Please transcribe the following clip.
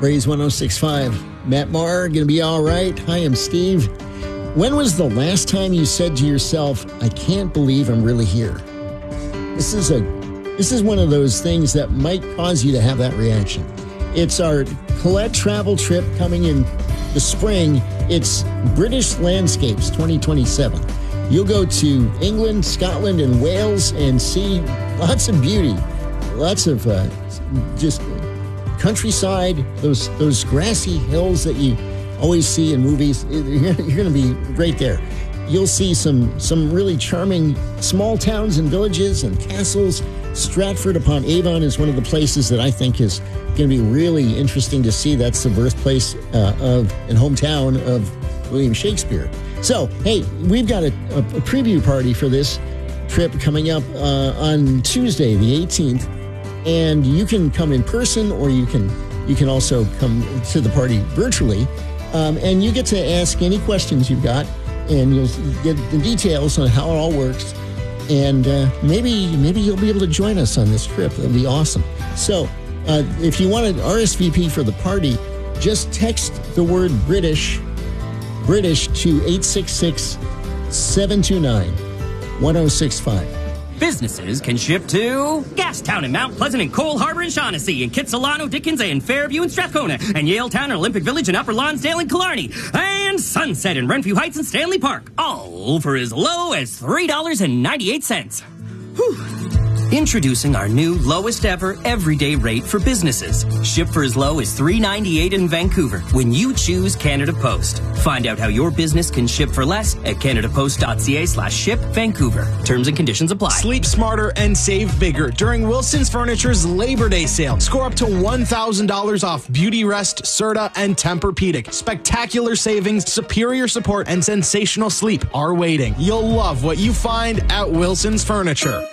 Braze 106.5. Matt Maher, going to be all right. Hi, I'm Steve. When was the last time you said to yourself, I can't believe I'm really here? This is one of those things that might cause you to have that reaction. It's our Colette travel trip coming in the spring. It's British Landscapes 2027. You'll go to England, Scotland, and Wales and see lots of beauty, lots of just countryside, those grassy hills that you always see in movies. You're going to be right there. You'll see some really charming small towns and villages and castles. Stratford-upon-Avon is one of the places that I think is going to be really interesting to see. That's the birthplace and hometown of William Shakespeare. So, hey, we've got a preview party for this trip coming up on Tuesday, the 18th. And you can come in person, or you can also come to the party virtually. And you get to ask any questions you've got, and you'll get the details on how it all works. And maybe you'll be able to join us on this trip. It'll be awesome. So if you want an RSVP for the party, just text the word British to 866-729-1065. Businesses can ship to Gastown and Mount Pleasant and Cole Harbor and Shaughnessy and Kitsilano, Dickens and Fairview and Strathcona and Yaletown and Olympic Village and Upper Lonsdale and Killarney and Sunset and Renfrew Heights and Stanley Park, all for as low as $3.98. Whew. Introducing our new lowest ever everyday rate for businesses. Ship for as low as $3.98 in Vancouver when you choose Canada Post. Find out how your business can ship for less at canadapost.ca/ship Vancouver. Terms and conditions apply. Sleep smarter and save bigger during Wilson's Furniture's Labor Day sale. Score up to $1,000 off Beauty Rest, Serta, and Tempur-Pedic. Spectacular savings, superior support, and sensational sleep are waiting. You'll love what you find at Wilson's Furniture.